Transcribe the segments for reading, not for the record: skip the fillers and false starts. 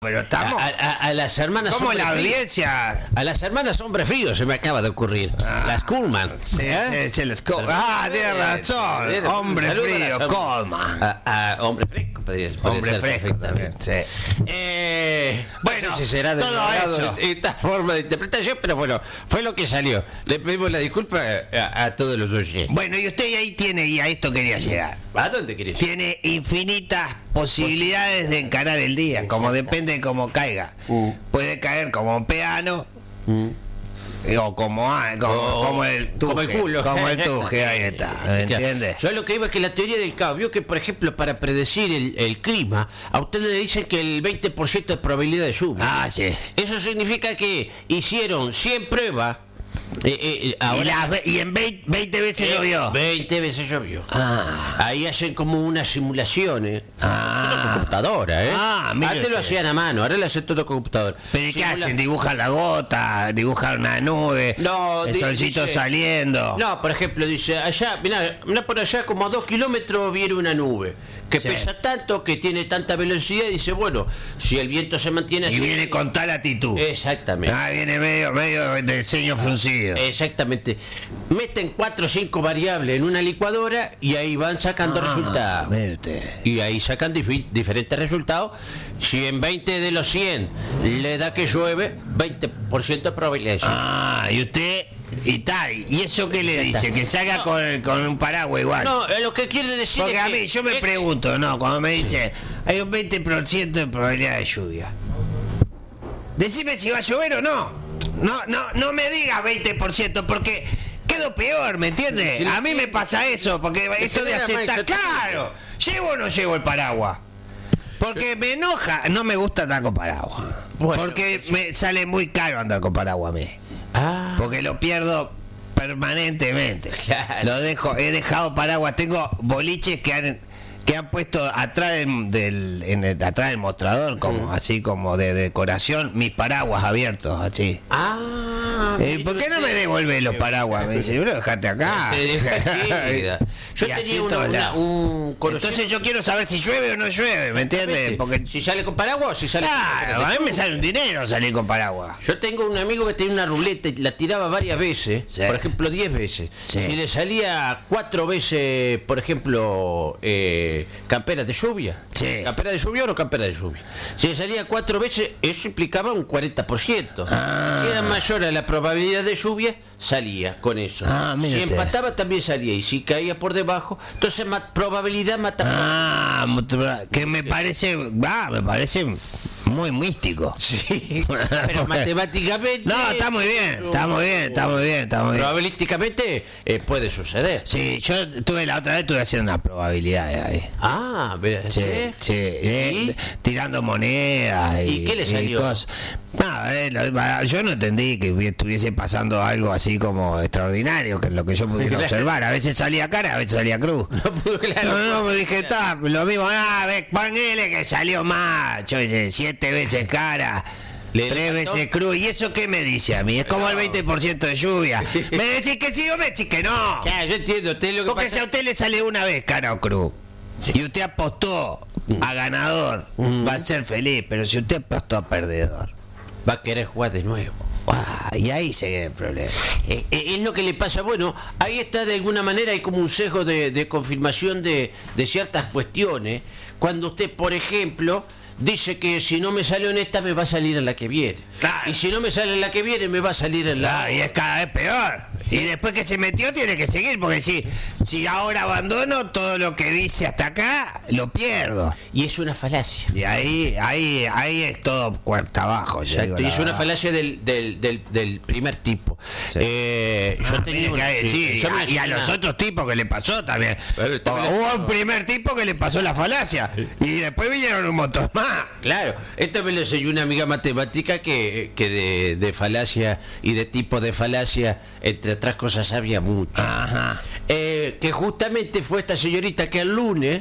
Pero estamos. A las hermanas. ¿Cómo la audiencia? A las hermanas Hombre Frío se me acaba de ocurrir. Las Kuhlman. Sí, les tiene razón. Hombre Frío, Kuhlman. Hombre Fresco, podría Hombre ser Fresco también. Sí. Bueno, no sé si será todo eso. Esta forma de interpretación, pero bueno, fue lo que salió. Le pedimos la disculpa a todos los oyentes. Bueno, y usted ahí tiene, y a esto quería llegar. ¿A dónde querés? Tiene infinitas posibilidades de encarar el día, como depende de cómo caiga. Puede caer como un piano, o como el tuje. Como el culo. Como el tuje, ahí está. ¿Me entiendes? Yo lo que iba es que la teoría del caos, vio que por ejemplo para predecir el clima, a ustedes le dicen que el 20% de probabilidad de lluvia. Ah, sí. Eso significa que hicieron 100 pruebas. Ahora, y en 20 veces llovió. 20 veces llovió. Ahí hacen como unas simulaciones. Una computadora, Antes lo hacían a mano, ahora lo hacen todo con computadora. ¿Pero y qué hacen? ¿Dibujan la gota? ¿Dibujan una nube? No, el solcito saliendo. No, por ejemplo, dice, allá, mirá por allá, como a 2 kilómetros viene una nube que pesa tanto, que tiene tanta velocidad, y dice, bueno, si el viento se mantiene así... Y viene con tal actitud. Exactamente. Viene medio de ceño fruncido. Exactamente. Meten 4 o 5 variables en una licuadora y ahí van sacando resultados. Y ahí sacan diferentes resultados. Si en 20 de los 100 le da que llueve, 20% de probabilidad. Y usted... Y tal, ¿y eso qué le dice? Que salga con un paraguas igual. No, lo que quiere decir porque es a mí, yo me pregunto, cuando me dice hay un 20% de probabilidad de lluvia, decime si va a llover o no. No me digas 20%, porque quedo peor, ¿me entiendes? A mí me pasa eso, porque esto de aceptar, claro, ¿llevo o no llevo el paraguas? Porque me enoja, no me gusta andar con paraguas. Porque me sale muy caro andar con paraguas a mí. Porque lo pierdo permanentemente. Claro. He dejado paraguas. Tengo boliches que han puesto atrás atrás del mostrador, como así como de decoración, mis paraguas abiertos, así. ¿Por qué no me devuelves los paraguas? Me dice, bueno, dejate acá. Yo tenía un conocido. Entonces yo quiero saber si llueve o no llueve, ¿me entiendes? Porque si sale con paraguas o si sale con... a mí me sale un dinero salir con paraguas. Yo tengo un amigo que tenía una ruleta y la tiraba varias veces, por ejemplo 10 veces. Si le salía 4 veces, por ejemplo, campera de lluvia. ¿Campera de lluvia o no campera de lluvia? Si le salía 4 veces, eso implicaba un 40%. Si era mayor a la probabilidad de lluvia, salía con eso. Si empataba, también salía. Y si caía por debajo, entonces probabilidad mata. Que me parece muy místico. Sí, pero matemáticamente... No, está muy bien. Probabilísticamente puede suceder. Sí, yo la otra vez estuve haciendo una probabilidad ahí. Tirando monedas ¿Y qué le salió? Yo no entendí que estuviese pasando algo así como extraordinario, que es lo que yo pudiera observar. A veces salía cara, a veces salía cruz. Me dije, está lo mismo. Ponele que salió más. Yo dije, 7 veces cara, 3 veces cruz. ¿Y eso qué me dice a mí? Es como el 20% de lluvia. ¿Me decís que sí o me decís que no? Ya, yo entiendo. Porque si a usted le sale una vez cara o cruz, y usted apostó a ganador, va a ser feliz. Pero si usted apostó a perdedor, va a querer jugar de nuevo. Y ahí se ve el problema. Es lo que le pasa. Bueno, ahí está, de alguna manera hay como un sesgo de confirmación de ciertas cuestiones. Cuando usted, por ejemplo, dice que si no me sale en esta, me va a salir en la que viene. Y si no me sale en la que viene, me va a salir en la... Y es cada vez peor. Y después que se metió tiene que seguir, porque si ahora abandono, todo lo que dice hasta acá lo pierdo. Y es una falacia. Y ahí es todo cuarta abajo. Exacto, y es una falacia del primer tipo. Yo tenía y a los otros tipos que le pasó también. Hubo un primer tipo que le pasó la falacia y después vinieron un montón más. Claro, esto me lo enseñó una amiga matemática que de falacia y de tipo de falacia, entre otras cosas, sabía mucho. Que justamente fue esta señorita que el lunes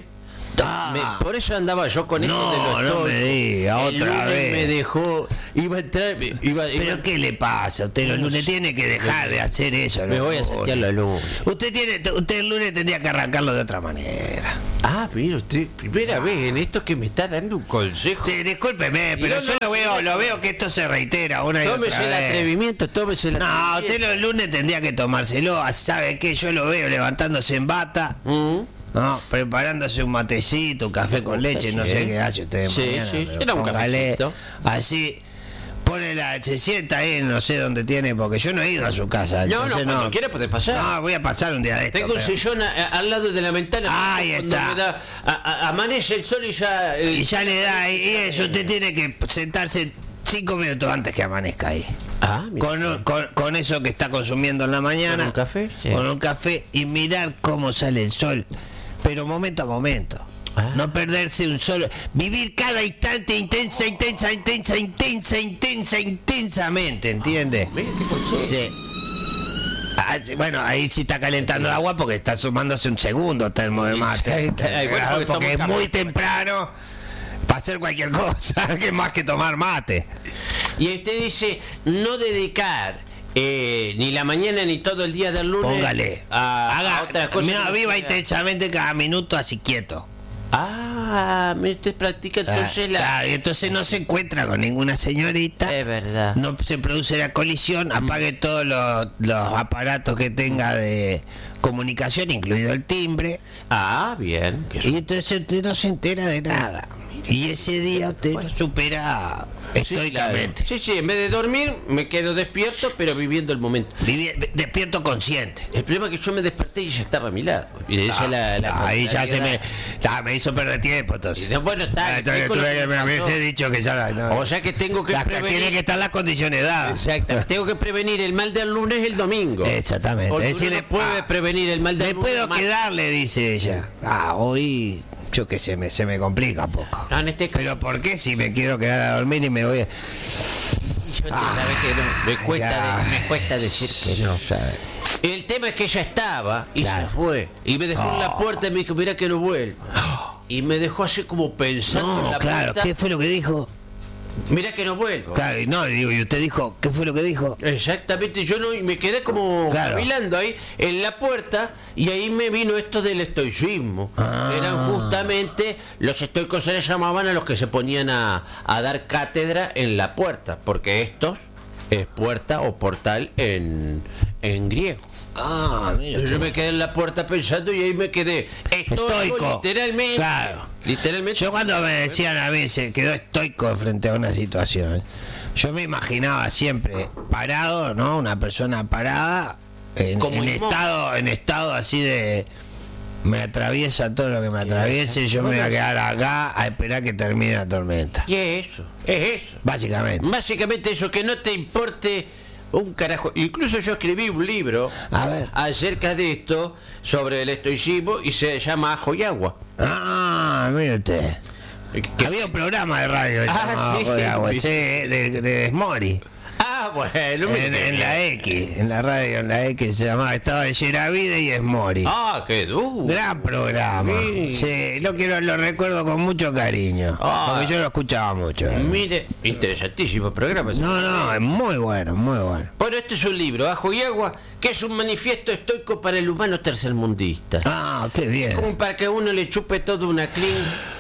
Por eso andaba yo con esto de los estoicos. No me diga, otra vez. Me dejó, iba a entrar... ¿Pero qué le pasa? Usted los lunes tiene que dejar de hacer eso. Me voy a saltear los lunes. Usted el lunes tendría que arrancarlo de otra manera. Mira usted, primera vez en esto que me está dando un consejo. Sí, discúlpeme, pero yo lo veo que esto se reitera una y otra vez. Tómese el atrevimiento. No, usted los lunes tendría que tomárselo. ¿Sabe qué? Yo lo veo levantándose en bata. No, preparándose un matecito, un café con leche, no sé qué hace usted mañana. Sí, era un cafecito. Así, se sienta ahí, no sé dónde tiene, porque yo no he ido a su casa. Cuando quiera puede pasar. No, voy a pasar un día de esto. Tengo un sillón al lado de la ventana. Ahí está. Amanece el sol y ya... y ya le da, y eso, usted tiene que sentarse 5 minutos antes que amanezca ahí. Con eso que está consumiendo en la mañana. ¿Con un café? Sí. Con un café y mirar cómo sale el sol. Pero momento a momento. No perderse un solo. Vivir cada instante intensamente, ¿entiende? Sí. Bueno, ahí sí está calentando el agua porque está sumándose un segundo termo de mate. Porque es muy temprano para hacer cualquier cosa, que más que tomar mate. Y usted dice no dedicar ni la mañana ni todo el día del lunes. Póngale. Haga otras cosas. Mira, viva intensamente cada minuto así quieto. Usted practica entonces Claro, y entonces no se encuentra con ninguna señorita. Es verdad. No se produce la colisión, apague todos los aparatos que tenga de comunicación, incluido el timbre. Bien. Y entonces usted no se entera de nada. Y ese día usted lo supera estoicamente. Sí, en vez de dormir me quedo despierto, pero viviendo el momento. Despierto consciente. El problema es que yo me desperté y ya estaba a mi lado. Y ahí ya me hizo perder tiempo, entonces. Bueno, me hubiese dicho que ya... O sea que tengo que prevenir... Tiene que estar las condiciones dadas. Exacto. Tengo que prevenir el mal del lunes el domingo. Exactamente. Porque uno no puede prevenir el mal del lunes. Me puedo quedar, le dice ella. Hoy... Yo que se me complica un poco. En este caso, pero ¿por qué si me quiero quedar a dormir y me voy a... me cuesta decir que no, ¿sabes? El tema es que ella estaba y se fue. Y me dejó en la puerta y me dijo, mira que no vuelvo. Y me dejó así como pensando en la puerta. ¿Qué fue lo que dijo? Mira que no vuelvo. Claro, y usted dijo, ¿qué fue lo que dijo? Exactamente, yo no, y me quedé como mirando ahí en la puerta y ahí me vino esto del estoicismo. Eran justamente, los estoicos se les llamaban a los que se ponían a dar cátedra en la puerta, porque estos es puerta o portal en griego. Mira. Yo me quedé en la puerta pensando y ahí me quedé estoico. Literalmente. Claro. Yo cuando me decían a mí se quedó estoico frente a una situación, yo me imaginaba siempre parado, ¿no? Una persona parada en estado así de me atraviesa todo lo que me atraviese, yo me voy a quedar acá a esperar que termine la tormenta. Y es eso. Básicamente eso, que no te importe un carajo. Incluso yo escribí un libro acerca de esto, sobre el estoicismo, y se llama Ajo y Agua. Mire usted. Había un programa de radio Ajo y Agua, de Smori. Bueno, en la X, en la radio, en la X se llamaba, estaba de Yeravide y Smori. Qué duro. Gran programa. Sí, lo recuerdo con mucho cariño. Porque yo lo escuchaba mucho. Mire, interesantísimo programa. No, es muy bueno, muy bueno. Bueno, este es un libro, Ajo y Agua, que es un manifiesto estoico para el humano tercermundista. Qué bien. Como para que uno le chupe todo una clean.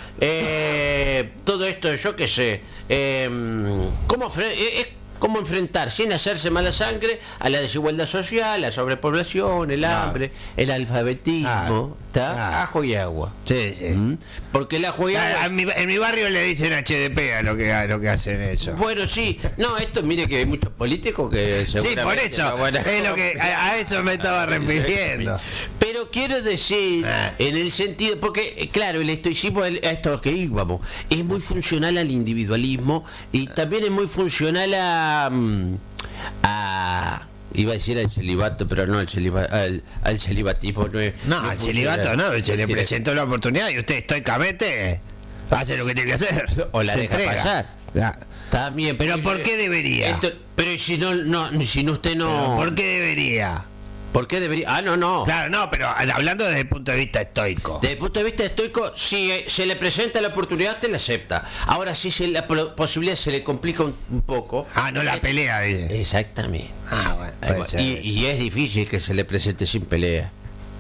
Todo esto, yo qué sé. ¿Cómo enfrentar sin hacerse mala sangre a la desigualdad social, la sobrepoblación, el hambre, el alfabetismo? Ajo y agua. Sí. Porque el ajo y agua... En mi barrio le dicen HDP a lo que hacen eso. Bueno, sí. No, esto mire que hay muchos políticos que... Sí, por eso. Es lo que a esto me estaba refiriendo. Pero quiero decir, en el sentido... Porque, claro, el estoicismo, a esto que íbamos, es muy funcional al individualismo y también es muy funcional iba a decir al celibato, pero no al celibatismo. Al celibato no, se le presentó la oportunidad y usted estoicamente hace lo que tiene que hacer. O la deja pasar. También, pero ¿por qué debería? Pero si no, usted no... ¿Pero por qué debería? ¿Por qué debería? Ah, no. Claro, no, pero hablando desde el punto de vista estoico. Desde el punto de vista estoico, si se le presenta la oportunidad, te la acepta. Ahora, si la posibilidad se le complica un poco... No la pelea, dice. Exactamente. Bueno, y es difícil que se le presente sin pelea.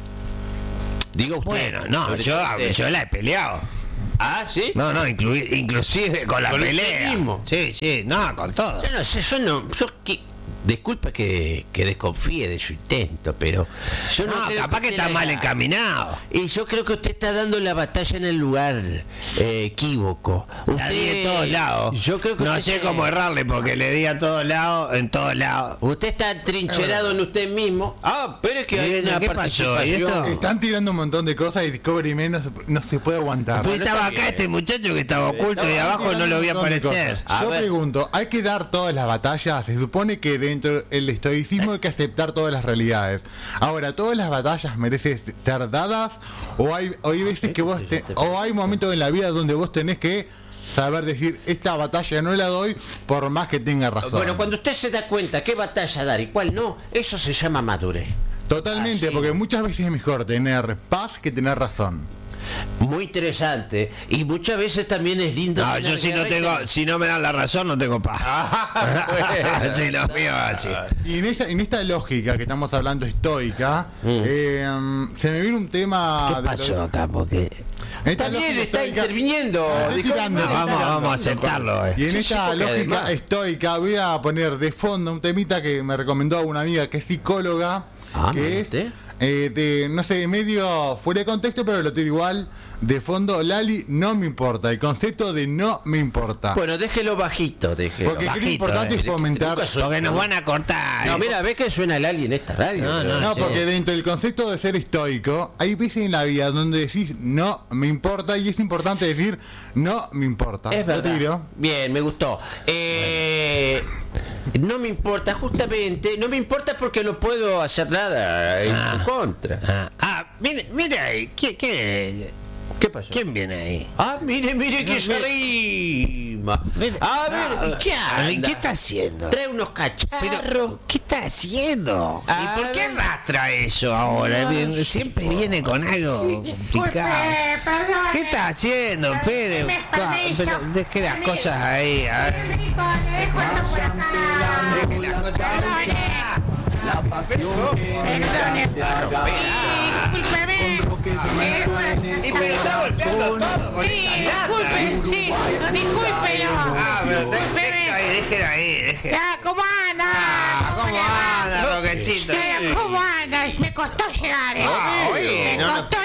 Digo usted. Bueno, no, yo la he peleado. Ah, ¿sí? No, inclusive con la pelea. Mismo. Sí, no, con todo. Yo no sé, disculpa que desconfíe de su intento, pero yo no creo capaz que está mal encaminado. Y yo creo que usted está dando la batalla en el lugar equívoco. La di en todos lados. Yo creo que no sé cómo errarle porque le di a todos lados, en todos lados. Usted está trincherado en usted mismo. Pero es que hay una participación. Están tirando un montón de cosas y Discovery Men no se puede aguantar. Pero estaba acá este muchacho que estaba oculto y abajo no lo voy a aparecer. Yo pregunto, ¿hay que dar todas las batallas? Se supone que dentro del estoicismo hay que aceptar todas las realidades. Ahora, ¿todas las batallas merecen ser dadas? ¿O hay veces que o hay momentos en la vida donde vos tenés que saber decir, esta batalla no la doy por más que tenga razón? Bueno, cuando usted se da cuenta qué batalla dar y cuál no, eso se llama madurez. Totalmente, porque muchas veces es mejor tener paz que tener razón. Muy interesante, y muchas veces también es lindo. No, yo si no me dan la razón no tengo paz. Sí, lo mío así. Y en esta lógica que estamos hablando estoica, se me viene un tema. ¿Qué pasó acá? Porque también está interviniendo. Vamos a aceptarlo. Y en esta lógica estoica voy a poner de fondo un temita que me recomendó una amiga que es psicóloga, que es no sé, medio fuera de contexto, pero lo tiro igual. De fondo, Lali, no me importa. El concepto de no me importa. Bueno, déjelo bajito, Porque bajito, es importante fomentar. Porque nos van a cortar. No, mira, ves que suena Lali en esta radio. No, porque dentro del concepto de ser estoico, hay veces en la vida donde decís no me importa y es importante decir no me importa. Es verdad. Bien, me gustó. No me importa, justamente, no me importa porque no puedo hacer nada en contra. Mire ahí, ¿Qué pasó? ¿Quién viene ahí? Mire que se arrima. ¿Qué anda? ¿Qué está haciendo? Trae unos cacharros. Pero, ¿qué está haciendo? ¿Y por qué arrastra eso ahora? Siempre viene con algo complicado. ¿Qué está haciendo? Espere, deje las cosas ahí. Deje las cosas ahí. La pasión y me está golpeando todo con Déjelo ahí. ¿Cómo anda? ¿Cómo anda, Roquecito? ¿Cómo andas? Me costó llegar, Me costó